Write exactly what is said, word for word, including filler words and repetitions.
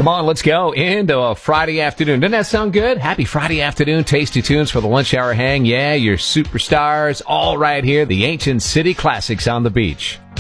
Come on, let's go into a Friday afternoon. Doesn't that sound good? Happy Friday afternoon. Tasty tunes for the lunch hour hang. Yeah, your superstars all right here. The Ancient City Classics on the beach.